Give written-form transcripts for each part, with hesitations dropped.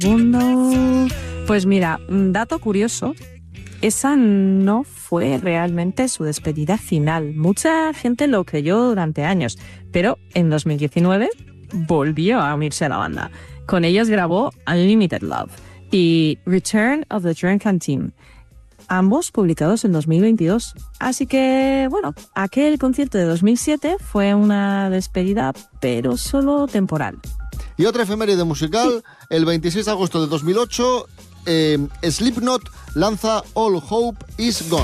Segundo, pues mira, un dato curioso, esa no fue realmente su despedida final. Mucha gente lo creyó durante años, pero en 2019 volvió a unirse a la banda. Con ellos grabó Unlimited Love y Return of the Drunken Team, ambos publicados en 2022. Así que, bueno, aquel concierto de 2007 fue una despedida, pero solo temporal. Y otra efeméride musical, el 26 de agosto de 2008, Slipknot lanza All Hope Is Gone.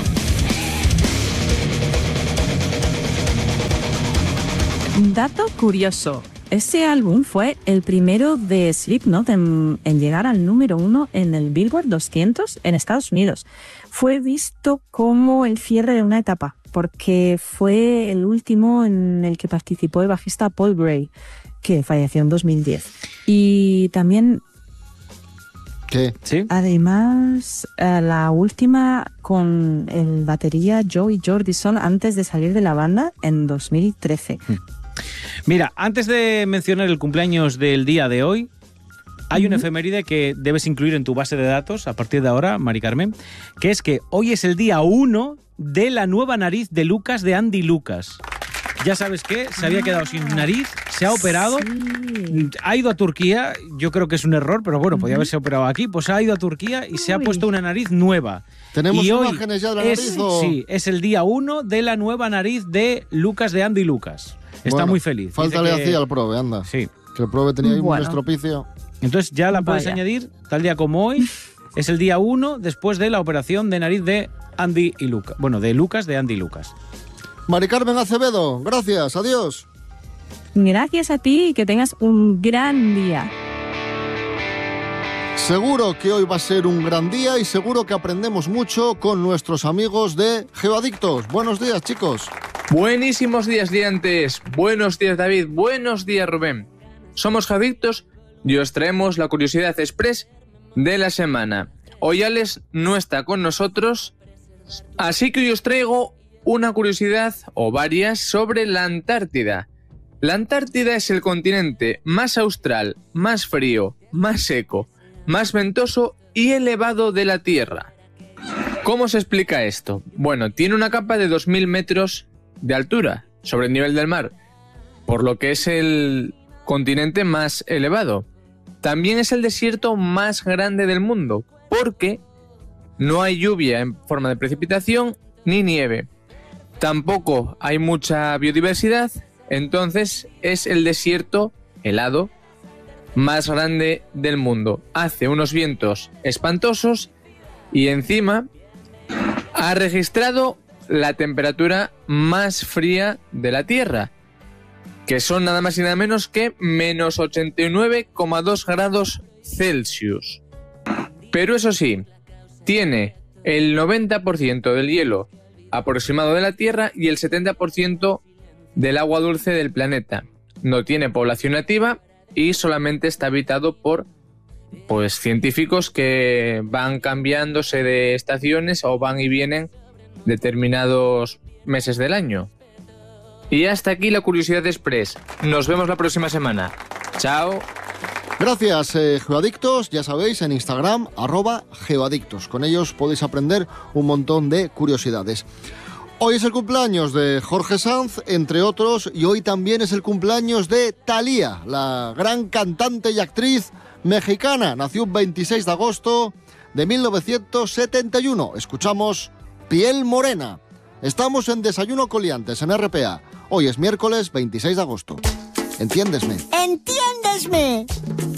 Dato curioso, este álbum fue el primero de Slipknot en llegar al número 1 en el Billboard 200 en Estados Unidos. Fue visto como el cierre de una etapa, porque fue el último en el que participó el bajista Paul Gray, que falleció en 2010. Y también... ¿Qué? ¿Sí? Además, la última con el batería Joey Jordison antes de salir de la banda en 2013. Mira, antes de mencionar el cumpleaños del día de hoy, hay una efeméride que debes incluir en tu base de datos a partir de ahora, Mari Carmen, que es que hoy es el día 1 de la nueva nariz de Lucas de Andy Lucas. Ya sabes que se había quedado sin nariz, se ha operado, Sí. ha ido a Turquía, yo creo que es un error, pero bueno, podía haberse operado aquí, pues ha ido a Turquía y se ha puesto una nariz nueva. ¿Tenemos y hoy imágenes ya de la nariz? Sí, es el día 1 de la nueva nariz de Lucas de Andy Lucas. Está Bueno, muy feliz. Falta le hacía al Prove, anda. Sí. Que el Prove tenía ahí un Bueno. estropicio. Entonces ya la puedes Vaya. añadir, tal día como hoy, es el día 1 después de la operación de nariz de Andy y Lucas. Bueno, de Lucas de Andy Lucas. Mari Carmen Acevedo, gracias, adiós. Gracias a ti y que tengas un gran día. Seguro que hoy va a ser un gran día y seguro que aprendemos mucho con nuestros amigos de Geoadictos. Buenos días, chicos. Buenísimos días, diantes. Buenos días, David. Buenos días, Rubén. Somos Geoadictos y os traemos la curiosidad express de la semana. Hoy Alex no está con nosotros, así que hoy os traigo una curiosidad o varias sobre la Antártida. La Antártida es el continente más austral, más frío, más seco, más ventoso y elevado de la Tierra. ¿Cómo se explica esto? Bueno, tiene una capa de 2000 metros de altura sobre el nivel del mar, por lo que es el continente más elevado. También es el desierto más grande del mundo, porque no hay lluvia en forma de precipitación ni nieve. Tampoco hay mucha biodiversidad, entonces es el desierto helado más grande del mundo. Hace unos vientos espantosos y encima ha registrado la temperatura más fría de la Tierra, que son nada más y nada menos que menos 89,2 grados Celsius. Pero eso sí, tiene el 90% del hielo aproximado de la Tierra y el 70% del agua dulce del planeta. No tiene población nativa y solamente está habitado por científicos que van cambiándose de estaciones o van y vienen determinados meses del año. Y hasta aquí la Curiosidad Express. Nos vemos la próxima semana. Chao. Gracias, Geoadictos. Ya sabéis, en Instagram, @Geoadictos. Con ellos podéis aprender un montón de curiosidades. Hoy es el cumpleaños de Jorge Sanz, entre otros, y hoy también es el cumpleaños de Thalía, la gran cantante y actriz mexicana. Nació un 26 de agosto de 1971. Escuchamos Piel Morena. Estamos en Desayuno Coliantes, en RPA. Hoy es miércoles 26 de agosto. ¿Entiéndesme? ¡Entiéndesme!